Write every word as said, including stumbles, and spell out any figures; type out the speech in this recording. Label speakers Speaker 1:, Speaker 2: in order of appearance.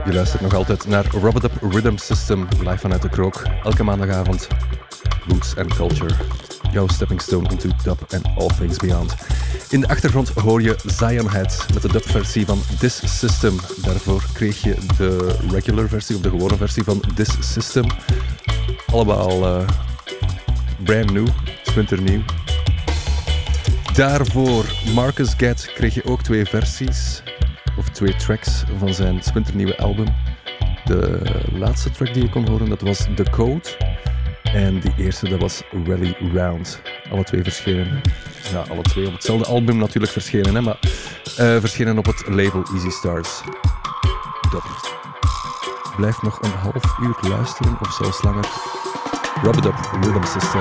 Speaker 1: Je luistert nog altijd naar Rub It Up Rhythm System, live vanuit de Krook. Elke maandagavond, Roots and Culture. Jouw stepping stone into dub and all things beyond. In de achtergrond hoor je Zion Head met de dubversie van This System. Daarvoor kreeg je de regular versie, of de gewone versie van This System. Allemaal uh, brand new, splinternieuw. Daarvoor Marcus Gadd kreeg je ook twee versies, of twee tracks van zijn splinternieuwe album. De laatste track die je kon horen, dat was The Code. En die eerste, dat was Rally Round. Alle twee verschenen. Ja, alle twee op hetzelfde album natuurlijk verschenen, hè, maar uh, verschenen op het label Easy Stars. Dub. Blijf nog een half uur luisteren, of zelfs langer. Rub It Up Rhythm System.